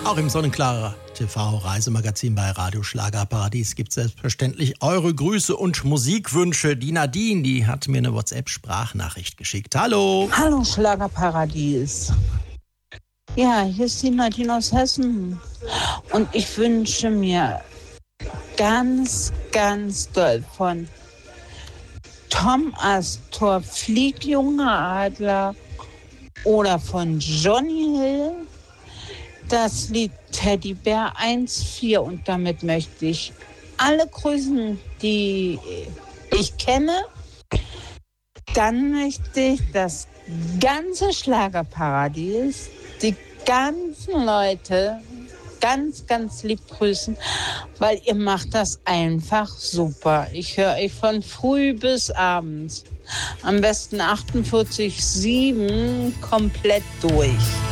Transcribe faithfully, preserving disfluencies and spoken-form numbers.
Auch im Sonnenklar T V-Reisemagazin bei Radio Schlagerparadies gibt es selbstverständlich eure Grüße und Musikwünsche. Die Nadine, die hat mir eine WhatsApp-Sprachnachricht geschickt. Hallo. Hallo Schlagerparadies. Ja, hier ist die Nadine aus Hessen. Und ich wünsche mir ganz, ganz doll von Tom Astor, Flieg, junger Adler, oder von Johnny Hill das Lied Teddybär eins vier. Und damit möchte ich alle grüßen, die ich kenne. Dann möchte ich das ganze Schlagerparadies, die ganzen Leute ganz, ganz lieb grüßen, weil ihr macht das einfach super. Ich höre euch von früh bis abends. Am besten achtundvierzig sieben komplett durch.